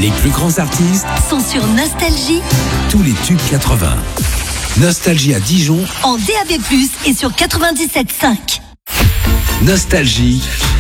Les plus grands artistes sont sur Nostalgie. Tous les tubes 80. Nostalgie à Dijon en DAB+, et sur 97.5. Nostalgie